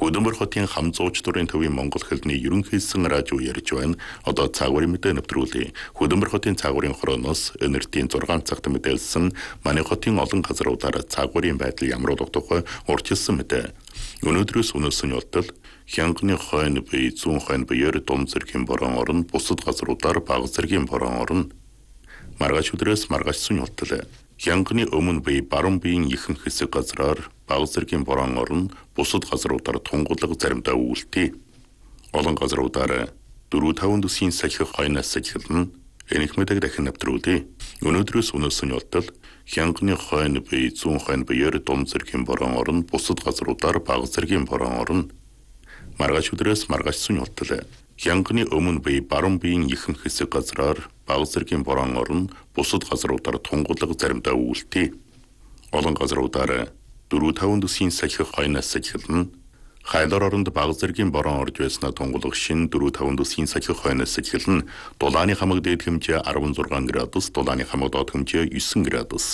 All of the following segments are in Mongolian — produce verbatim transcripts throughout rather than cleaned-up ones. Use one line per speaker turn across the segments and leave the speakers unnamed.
Хөдөлмөр хотын хам зууч дурын төвийн Монгол хэлний ерөнхийсэн радио ярьж байна. Одоо цаагуурын мэдээ нэвтрүүлье. Хөдөлмөр хотын цаагуурын хорооноос өнөртийн зургаан цагт мэдээлсэн манай хотын олон газруудаар цаагуурын байдал ямар болох тухай урьдчилсан мэдээ. Өнөөдрөөс өнөөсөн явдал Хянганы хойно буй зүүн хойно буйэр дун зэргийн борон орн бусад газруудаар бага зэргийн борон орн маргааш өдрөөс маргааш сүн явдал. Хянганы өмнө буй баруун биеийн ихэнх хэсэг газраар бага зэргийн борон орн бусад газруудаар тунгалаг заримдаа үүлтий. Олон газруудаар дөрвөн таван төсгийн сахих хойноос эхэлнэ. Энэх мэдэг дахин нэвтрүүлье. Өнөөдрөөс өнөөсөн явдал Хянганы хойно буй зүүн хойно буйэр дун зэргийн борон орн бусад газруудаар бага зэргийн борон орн маргааш өдрөөс маргааш сүн явдал. Хянганы өмнө буй баруун биеийн ихэнх хэсэг газраар бага зэргийн борон орн бусад газруудаар тунгалаг заримдаа үүлтий. Олон газруудаар дөрвөн таван төсгийн сахих хойноос эхэлнэ. Хайлар оронд бага зэргийн борон орж байснаа тунгалаг шин дөрвөн таван төсгийн сахих хойноос эхэлнэ. Дулааны хамаг дээд хэмжээ арван зургаан градус, дулааны хамаг доод хэмжээ есөн градус.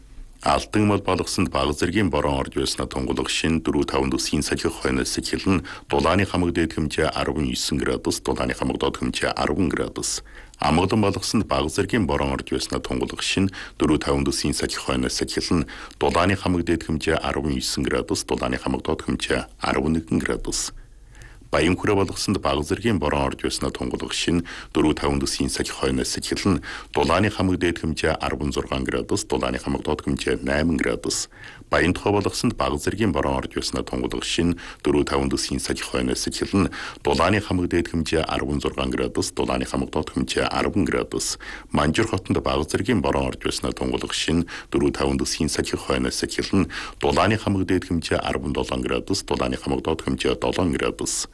Алтан мал балгасанд бага зэргийн борон орж байснаа тунгалаг шин дөрвөн таван төсгийн сахих хойноос эхэлнэ. Дулааны хамаг дээд хэмжээ арван есөн градус, дулааны хамаг доод хэмжээ арван градус. Амгалан балгасанд бага зэргийн борон орж байснаа тунгалаг шин дөрвөн таван төсгийн сахих хойноос эхэлнэ. Дулааны хамаг дээд хэмжээ арван есөн градус, дулааны хамаг доод хэмжээ арван нэгэн градус. Баян хүрээ балгасанд бага зэргийн борон орж байснаа тунгалаг шин дөрвөн таван төсгийн сахих хойноос эхэлнэ. Дулааны хамаг дээд хэмжээ арван зургаан градус, дулааны хамаг доод хэмжээ найман градус. Баян тухай балгасанд бага зэргийн борон орж байснаа тунгалаг шин дөрвөн таван төсгийн сахих хойноос эхэлнэ. Дулааны хамаг дээд хэмжээ арван зургаан градус, дулааны хамаг доод хэмжээ арван градус. Манжир хотод бага зэргийн борон орж байснаа тунгалаг шин дөрвөн таван төсгийн сахих хойноос эхэлнэ. Дулааны хамаг дээд хэмжээ арван долоон градус, дулааны хамаг доод хэмжээ долоон градус.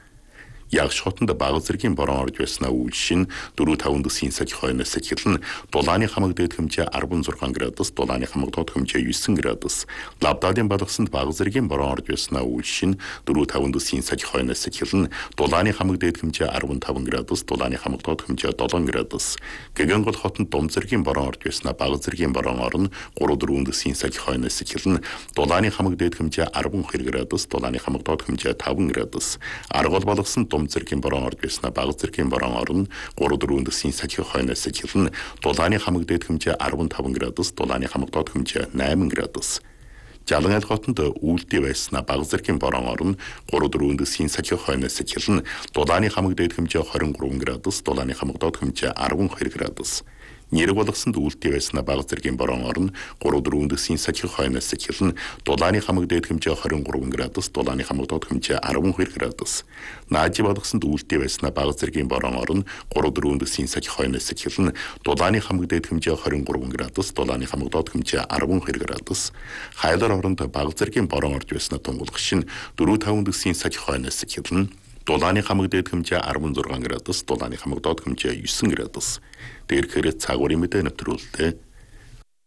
Ягш хотод бага зэргийн борон орж байснаа үйл шин дөрвөн таван төсгийн сахих хойноос эхэлнэ. Дулааны хамаг дээд хэмжээ арван зургаан градус, дулааны хамаг доод хэмжээ есөн градус. Лавдаадын балгасанд бага зэргийн борон орж байснаа үйл шин дөрвөн таван төсгийн сахих хойноос эхэлнэ. Дулааны хамаг дээд хэмжээ арван таван градус, дулааны хамаг доод хэмжээ долоон градус. Гэгэнгол хотод дум зэргийн борон орж байснаа бага зэргийн борон орн гурван дөрвөн төсгийн сахих хойноос эхэлнэ. Дулааны хамаг дээд хэмжээ арван хоёр градус, дулааны хамаг доод хэмжээ таван градус. Аргал балгасанд дум зэргийн борон орж байснаа бага зэргийн борон орн гурван дөрвөн төсгийн сахих хойноос эхэлнэ. Дулааны хамаг дээд хэмжээ арван таван градус, дулааны хамаг доод хэмжээ найман градус. Жалан аль хотод үүлдий байснаа бага зэргийн борон орн гурван дөрвөн төсгийн сахих хойноос эхэлнэ. Дулааны хамаг дээд хэмжээ хорин гурван градус, дулааны хамаг доод хэмжээ арван хоёр градус. Нэрэг болгосонд үүлдий байснаа бага зэргийн борон орн гурван дөрвөн төсгийн сахих хойноос эхэлнэ. Дулааны хамаг дээд хэмжээ хорин гурван градус, дулааны хамаг доод хэмжээ арван хоёр градус. Наажи болгосонд үүлдий байснаа бага зэргийн борон орн гурван дөрвөн төсгийн сахих хойноос эхэлнэ. Дулааны хамаг дээд хэмжээ хорин гурван градус, дулааны хамаг доод хэмжээ арван хоёр градус. Хайлар оронд бага зэргийн борон орж байснаа тунгалаг шин дөрвөн таван төсгийн сахих хойноос эхэлнэ. Дулааны хамаг дээд хэмжээ арван зургаан градус, дулааны хамаг доод хэмжээ есөн градус. Дээрхээр цаагуурын мэдээ нэвтрүүлдэг.